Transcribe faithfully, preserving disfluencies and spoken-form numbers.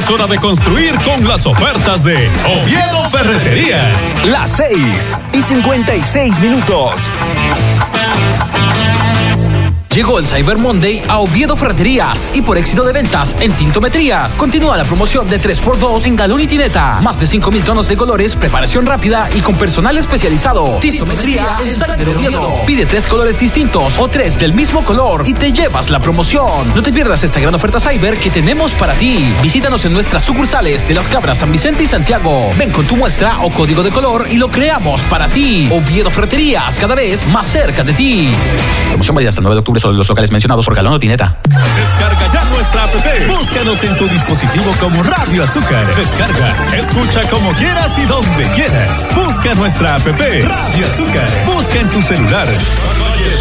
Es hora de construir con las ofertas de Oviedo Ferreterías. Las seis y cincuenta y seis minutos. Llegó el Cyber Monday a Oviedo Ferreterías y por éxito de ventas en tintometrías. Continúa la promoción de tres por dos en galón y tineta. Más de cinco mil tonos de colores, preparación rápida y con personal especializado. Tintometría en Cyber Oviedo. Pide tres colores distintos o tres del mismo color y te llevas la promoción. No te pierdas esta gran oferta Cyber que tenemos para ti. Visítanos en nuestras sucursales de Las Cabras, San Vicente y Santiago. Ven con tu muestra o código de color y lo creamos para ti. Oviedo Ferreterías, cada vez más cerca de ti. Promoción válida hasta el nueve de octubre solo en los locales mencionados por galón o tineta. Descarga ya nuestra app. Búscanos en tu dispositivo como Radio Azúcar. Descarga, escucha como quieras y donde quieras. Busca nuestra app Radio Azúcar. Busca en tu celular.